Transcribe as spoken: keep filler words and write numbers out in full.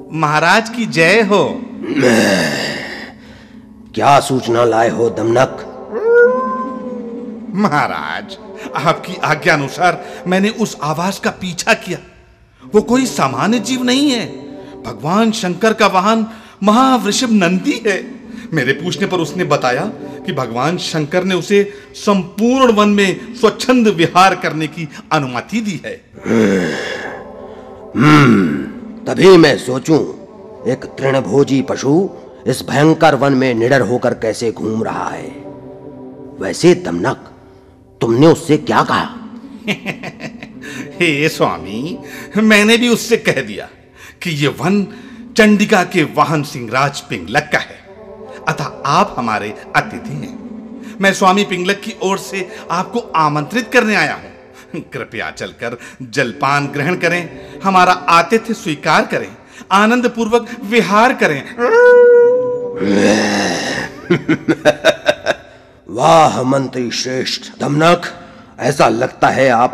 महाराज की जय हो। क्या सूचना लाए हो दमनक? महाराज, आपकी आज्ञा अनुसार मैंने उस आवाज का पीछा किया। वो कोई सामान्य जीव नहीं है, भगवान शंकर का वाहन महावृषभ नंदी है। मेरे पूछने पर उसने बताया कि भगवान शंकर ने उसे संपूर्ण वन में स्वच्छंद विहार करने की अनुमति दी है। हम्म, तभी मैं सोचूं, एक तृणभोजी पशु इस भयंकर वन में निडर होकर कैसे घूम रहा है। वैसे दमनक, तुमने उससे क्या कहा? हे स्वामी, मैंने भी उससे कह दिया कि ये वन चंडिका के वाहन सिंहराज पिंगलक का है, अतः आप हमारे अतिथि हैं। मैं स्वामी पिंगलक की ओर से आपको आमंत्रित करने आया हूं। कृपया चलकर जलपान ग्रहण करें, हमारा आतिथ्य स्वीकार करें, आनंद पूर्वक विहार करें। वाह मंत्री श्रेष्ठ दमनक, ऐसा लगता है आप